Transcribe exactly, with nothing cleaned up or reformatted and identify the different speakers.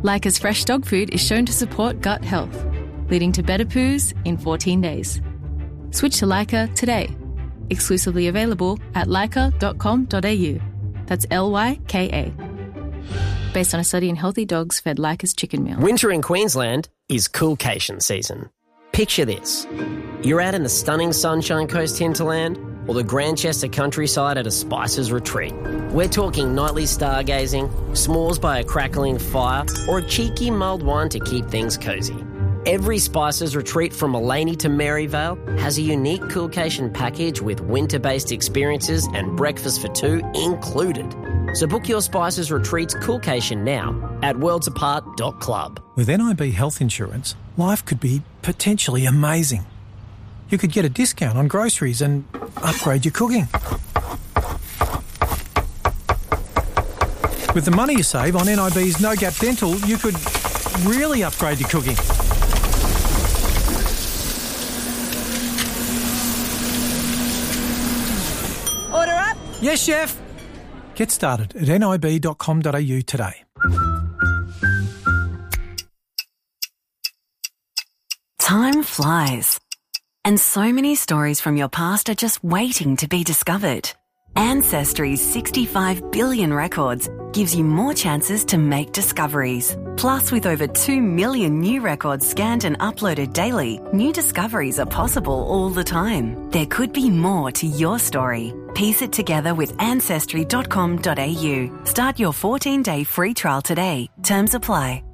Speaker 1: Leica's fresh dog food is shown to support gut health, leading to better poos in fourteen days. Switch to Leica today. Exclusively available at leica dot com dot a u. That's L Y K A. Based on a study in healthy dogs fed Leica's chicken meal.
Speaker 2: Winter in Queensland is coolcation season. Picture this. You're out in the stunning Sunshine Coast hinterland or the Grandchester countryside at a Spices retreat. We're talking nightly stargazing, s'mores by a crackling fire, or a cheeky mulled wine to keep things cosy. Every Spices retreat from Mullaney to Maryvale has a unique coolcation package with winter-based experiences and breakfast for two included. So book your Spices retreats coolcation now at worlds apart dot club.
Speaker 3: With N I B health insurance, life could be potentially amazing. You could get a discount on groceries and upgrade your cooking. With the money you save on N I B's No Gap Dental, you could really upgrade your cooking.
Speaker 4: Order up.
Speaker 3: Yes, chef. Get started at N I B dot com dot a u today.
Speaker 5: Time flies. And so many stories from your past are just waiting to be discovered. Ancestry's sixty-five billion records gives you more chances to make discoveries. Plus, with over two million new records scanned and uploaded daily, new discoveries are possible all the time. There could be more to your story. Piece it together with ancestry dot com dot a u. Start your fourteen-day free trial today. Terms apply.